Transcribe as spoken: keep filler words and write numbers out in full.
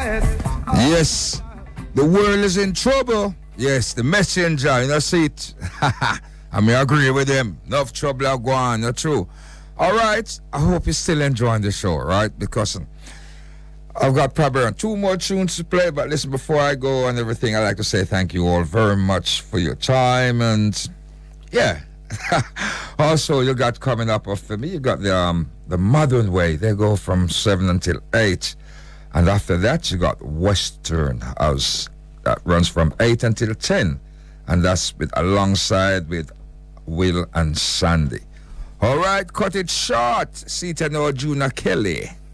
Yes, the world is in trouble. Yes, the messenger, you know, see it. I mean, I agree with him. Enough trouble are going, not true. All right, I hope you're still enjoying the show, right? Because I've got probably two more tunes to play, but listen, before I go and everything, I'd like to say thank you all very much for your time. And yeah, also you got coming up for me, you got the um the Modern Way. They go from seven until eight. And after that, you got Western House. That runs from eight until ten. And that's with alongside with Will and Sandy. All right, cut it short. See you now, Juna Kelly.